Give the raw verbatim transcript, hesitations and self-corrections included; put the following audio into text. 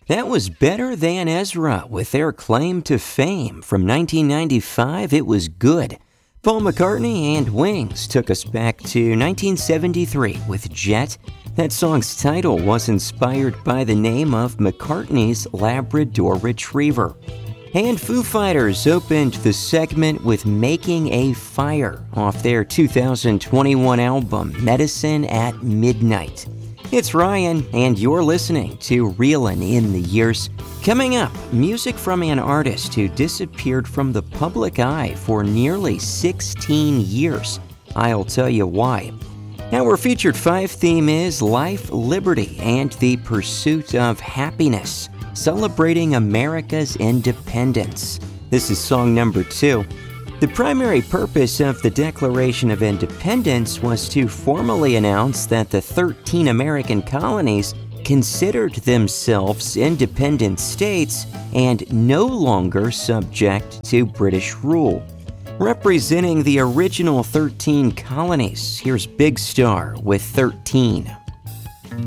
That was Better Than Ezra with their claim to fame. From nineteen ninety-five, it was good. Paul McCartney and Wings took us back to nineteen seventy-three with Jet. That song's title was inspired by the name of McCartney's Labrador Retriever. And Foo Fighters opened the segment with Making a Fire off their two thousand twenty-one album, Medicine at Midnight. It's Ryan, and you're listening to Reelin' in the Years. Coming up, music from an artist who disappeared from the public eye for nearly sixteen years. I'll tell you why. Our featured five theme is Life, Liberty, and the Pursuit of Happiness, celebrating America's independence. This is song number two. The primary purpose of the Declaration of Independence was to formally announce that the thirteen American colonies considered themselves independent states and no longer subject to British rule. Representing the original thirteen colonies, here's Big Star with thirteen.